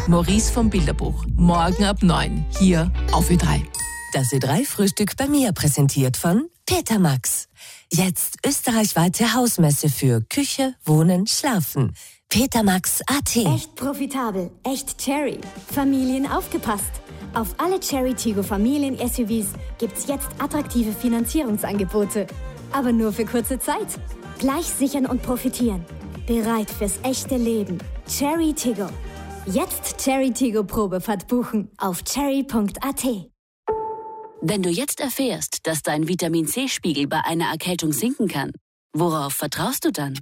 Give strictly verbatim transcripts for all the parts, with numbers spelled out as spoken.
Maurice vom Bilderbuch. Morgen ab neun, hier auf Ö drei. Das Ö drei Frühstück bei mir, präsentiert von Peter Max. Jetzt österreichweite Hausmesse für Küche, Wohnen, Schlafen. Petermax Punkt at. Echt profitabel, echt Cherry. Familien aufgepasst. Auf alle Cherry Tiggo Familien-S U Vs gibt's jetzt attraktive Finanzierungsangebote. Aber nur für kurze Zeit. Gleich sichern und profitieren. Bereit fürs echte Leben. Cherry Tiggo. Jetzt Cherry Tiggo Probefahrt buchen auf cherry Punkt at. Wenn du jetzt erfährst, dass dein Vitamin-C-Spiegel bei einer Erkältung sinken kann, worauf vertraust du dann?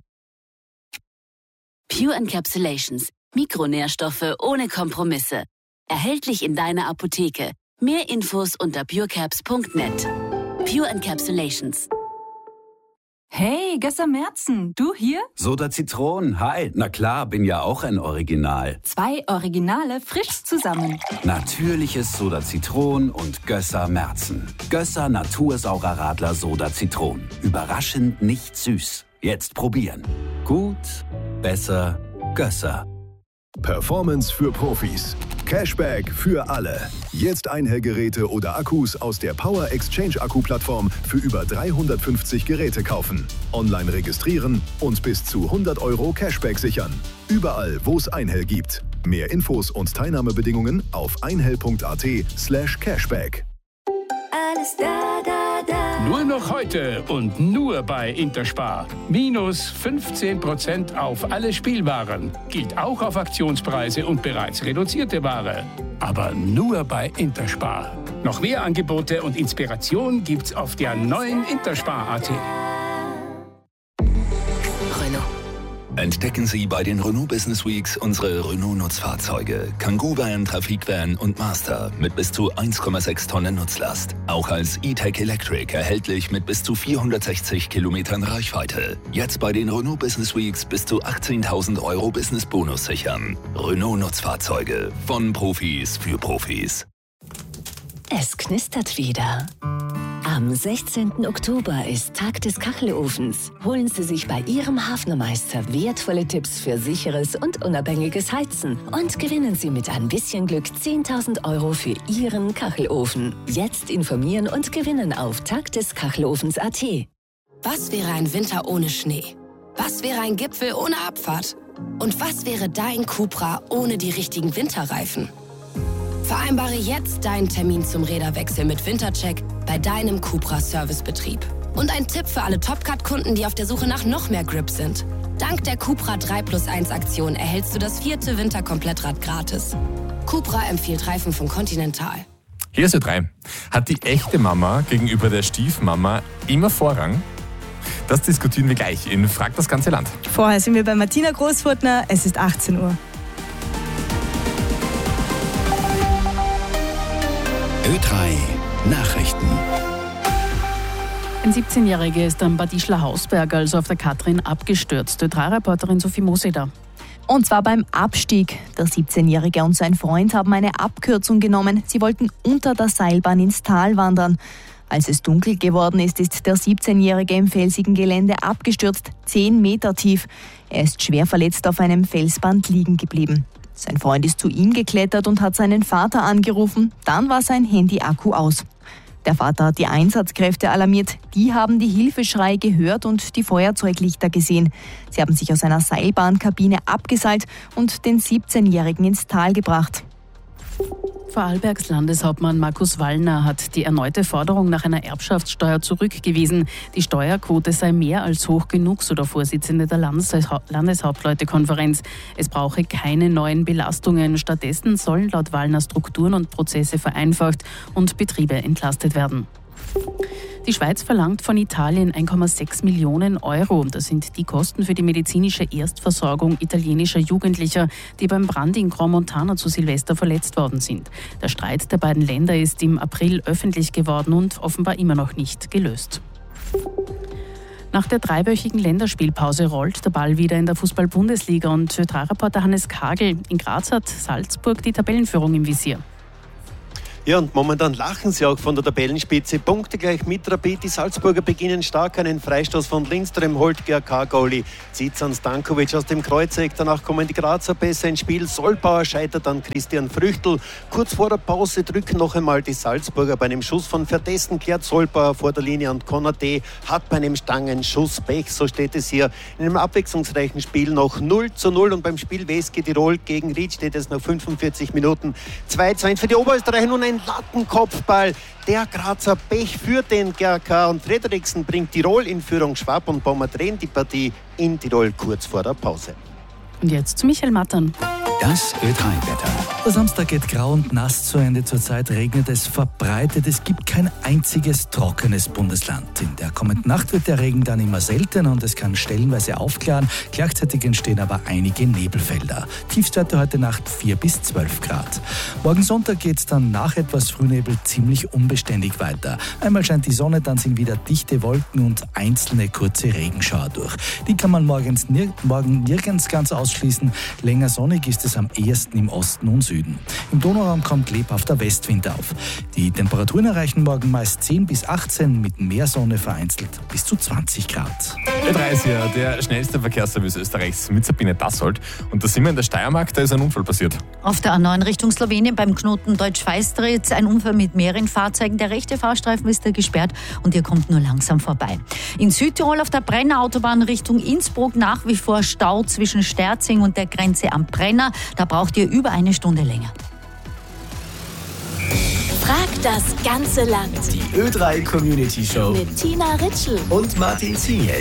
Pure Encapsulations. Mikronährstoffe ohne Kompromisse. Erhältlich in deiner Apotheke. Mehr Infos unter purecaps Punkt net. Pure Encapsulations. Hey, Gösser Merzen, du hier? Soda Zitron, hi. Na klar, bin ja auch ein Original. Zwei Originale frisch zusammen. Natürliches Soda Zitron und Gösser Merzen. Gösser Natursaurer Radler Soda Zitron. Überraschend nicht süß. Jetzt probieren. Gut, besser, Gösser. Performance für Profis. Cashback für alle. Jetzt Einhellgeräte oder Akkus aus der Power Exchange Akku-Plattform für über dreihundertfünfzig Geräte kaufen. Online registrieren und bis zu hundert Euro Cashback sichern. Überall, wo es Einhell gibt. Mehr Infos und Teilnahmebedingungen auf einhell Punkt at slash cashback. Alles da, da, da. Nur noch heute und nur bei Interspar. Minus fünfzehn Prozent auf alle Spielwaren. Gilt auch auf Aktionspreise und bereits reduzierte Ware. Aber nur bei Interspar. Noch mehr Angebote und Inspiration gibt's auf der neuen Interspar Punkt at. Entdecken Sie bei den Renault Business Weeks unsere Renault-Nutzfahrzeuge. Kangoo-Van, Trafik-Van und Master mit bis zu eins Komma sechs Tonnen Nutzlast. Auch als E-Tech Electric erhältlich mit bis zu vierhundertsechzig Kilometern Reichweite. Jetzt bei den Renault Business Weeks bis zu achtzehntausend Euro Business-Bonus sichern. Renault-Nutzfahrzeuge von Profis für Profis. Es knistert wieder. Am sechzehnten Oktober ist Tag des Kachelofens. Holen Sie sich bei Ihrem Hafnermeister wertvolle Tipps für sicheres und unabhängiges Heizen und gewinnen Sie mit ein bisschen Glück zehntausend Euro für Ihren Kachelofen. Jetzt informieren und gewinnen auf tag des kachelofens Punkt at. Was wäre ein Winter ohne Schnee? Was wäre ein Gipfel ohne Abfahrt? Und was wäre dein Cupra ohne die richtigen Winterreifen? Vereinbare jetzt deinen Termin zum Räderwechsel mit Wintercheck bei deinem Cupra-Servicebetrieb. Und ein Tipp für alle Topcat-Kunden, die auf der Suche nach noch mehr Grip sind. Dank der Cupra drei plus eins Aktion erhältst du das vierte Winterkomplettrad gratis. Cupra empfiehlt Reifen von Continental. Hier ist Ö drei. Hat die echte Mama gegenüber der Stiefmama immer Vorrang? Das diskutieren wir gleich in Frag das ganze Land. Vorher sind wir bei Martina Großfurtner. Es ist achtzehn Uhr. Ö drei Nachrichten. Ein siebzehnjähriger ist am Bad Ischl-Hausberg, also auf der Katrin, abgestürzt. Ö drei Reporterin Sophie Moseder. Und zwar beim Abstieg. Der siebzehnjährige und sein Freund haben eine Abkürzung genommen. Sie wollten unter der Seilbahn ins Tal wandern. Als es dunkel geworden ist, ist der siebzehnjährige im felsigen Gelände abgestürzt, zehn Meter tief. Er ist schwer verletzt auf einem Felsband liegen geblieben. Sein Freund ist zu ihm geklettert und hat seinen Vater angerufen. Dann war sein Handy-Akku aus. Der Vater hat die Einsatzkräfte alarmiert. Die haben die Hilfeschreie gehört und die Feuerzeuglichter gesehen. Sie haben sich aus einer Seilbahnkabine abgeseilt und den siebzehnjährigen ins Tal gebracht. Vorarlbergs Landeshauptmann Markus Wallner hat die erneute Forderung nach einer Erbschaftssteuer zurückgewiesen. Die Steuerquote sei mehr als hoch genug, so der Vorsitzende der Landeshauptleutekonferenz. Es brauche keine neuen Belastungen. Stattdessen sollen laut Wallner Strukturen und Prozesse vereinfacht und Betriebe entlastet werden. Die Schweiz verlangt von Italien eins Komma sechs Millionen Euro. Das sind die Kosten für die medizinische Erstversorgung italienischer Jugendlicher, die beim Brand in Grand Montana zu Silvester verletzt worden sind. Der Streit der beiden Länder ist im April öffentlich geworden und offenbar immer noch nicht gelöst. Nach der dreiwöchigen Länderspielpause rollt der Ball wieder in der Fußball-Bundesliga und Ö drei Reporter Hannes Kagel. In Graz hat Salzburg die Tabellenführung im Visier. Ja, und momentan lachen sie auch von der Tabellenspitze. Punkte gleich mit Rapid. Die Salzburger beginnen stark. Einen Freistoß von Lindström holt G A K-Goalie Zizan Stankovic aus dem Kreuzeck. Danach kommen die Grazer besser ins Spiel. Solbauer scheitert an Christian Früchtl. Kurz vor der Pause drücken noch einmal die Salzburger. Bei einem Schuss von Verdessen kehrt Solbauer vor der Linie und Konaté hat bei einem Stangenschuss Pech. So steht es hier in einem abwechslungsreichen Spiel noch null zu null. Und beim Spiel W S G Tirol gegen Ried steht es nach fünfundvierzig Minuten zwei zu eins für die Oberösterreicher. Nun ein Lattenkopfball. Der Grazer Pech für den G A K und Frederiksen bringt Tirol in Führung. Schwab und Bommer drehen die Partie in Tirol kurz vor der Pause. Und jetzt zu Michael Mattern. Das Ö drei Wetter. Der Samstag geht grau und nass zu Ende. Zurzeit regnet es verbreitet. Es gibt kein einziges trockenes Bundesland. In der kommenden Nacht wird der Regen dann immer seltener und es kann stellenweise aufklaren. Gleichzeitig entstehen aber einige Nebelfelder. Tiefstwerte heute Nacht vier bis zwölf Grad. Morgen Sonntag geht es dann nach etwas Frühnebel ziemlich unbeständig weiter. Einmal scheint die Sonne, dann sind wieder dichte Wolken und einzelne kurze Regenschauer durch. Die kann man morgens nir- morgen nirgends ganz ausschließen. Länger sonnig ist es am ehesten im Osten und Süden. Im Donauraum kommt lebhafter Westwind auf. Die Temperaturen erreichen morgen meist zehn bis achtzehn, mit mehr Sonne vereinzelt bis zu zwanzig Grad. Ö drei ist ja der schnellste Verkehrsservice Österreichs mit Sabine Dassold. Und da sind wir in der Steiermark, da ist ein Unfall passiert. Auf der A neun Richtung Slowenien beim Knoten Deutsch-Feistritz ein Unfall mit mehreren Fahrzeugen. Der rechte Fahrstreifen ist da gesperrt und ihr kommt nur langsam vorbei. In Südtirol auf der Brenner Autobahn Richtung Innsbruck nach wie vor Stau zwischen Sterzing und der Grenze am Brenner. Da braucht ihr über eine Stunde länger. Frag das ganze Land. Die Ö drei Community Show Mit Tina Ritschl und Martin Ziniel.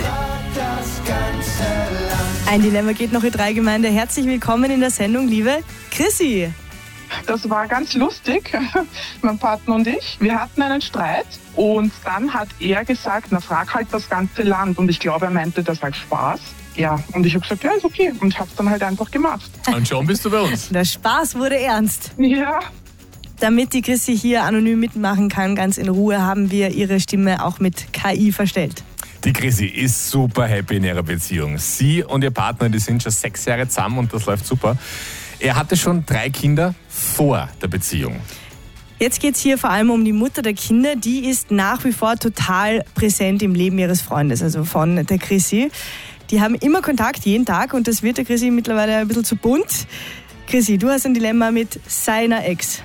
Ein Dilemma geht noch Ö drei Gemeinde. Herzlich willkommen in der Sendung, liebe Chrissy. Das war ganz lustig, mein Partner und ich. Wir hatten einen Streit und dann hat er gesagt, na frag halt das ganze Land. Und ich glaube, er meinte das als Spaß. Ja, und ich habe gesagt, ja, ist okay. Und habe es dann halt einfach gemacht. Und schon bist du bei uns. Der Spaß wurde ernst. Ja. Damit die Chrissy hier anonym mitmachen kann, ganz in Ruhe, haben wir ihre Stimme auch mit K I verstellt. Die Chrissy ist super happy in ihrer Beziehung. Sie und ihr Partner, die sind schon sechs Jahre zusammen und das läuft super. Er hatte schon drei Kinder vor der Beziehung. Jetzt geht es hier vor allem um die Mutter der Kinder. Die ist nach wie vor total präsent im Leben ihres Freundes, also von der Chrissy. Die haben immer Kontakt, jeden Tag, und das wird der Chrissy mittlerweile ein bisschen zu bunt. Chrissy, du hast ein Dilemma mit seiner Ex.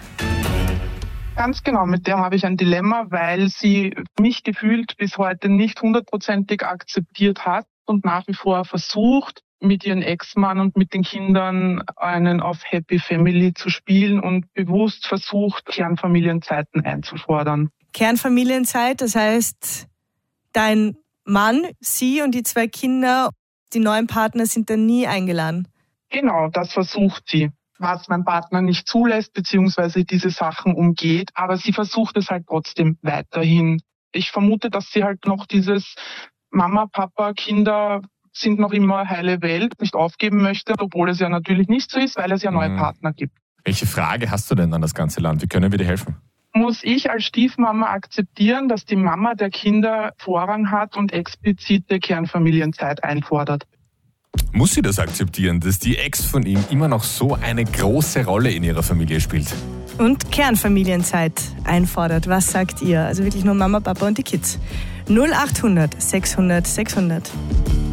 Ganz genau, mit der habe ich ein Dilemma, weil sie mich gefühlt bis heute nicht hundertprozentig akzeptiert hat und nach wie vor versucht, mit ihrem Ex-Mann und mit den Kindern einen auf Happy Family zu spielen und bewusst versucht, Kernfamilienzeiten einzufordern. Kernfamilienzeit, das heißt, dein Mann, sie und die zwei Kinder, die neuen Partner sind dann nie eingeladen. Genau, das versucht sie, was mein Partner nicht zulässt, beziehungsweise diese Sachen umgeht. Aber sie versucht es halt trotzdem weiterhin. Ich vermute, dass sie halt noch dieses Mama, Papa, Kinder sind noch immer heile Welt nicht aufgeben möchte, obwohl es ja natürlich nicht so ist, weil es ja neue Partner gibt. Welche Frage hast du denn an das ganze Land? Wie können wir dir helfen? Muss ich als Stiefmama akzeptieren, dass die Mama der Kinder Vorrang hat und explizite Kernfamilienzeit einfordert? Muss sie das akzeptieren, dass die Ex von ihm immer noch so eine große Rolle in ihrer Familie spielt? Und Kernfamilienzeit einfordert. Was sagt ihr? Also wirklich nur Mama, Papa und die Kids. null achthundert sechshundert sechshundert.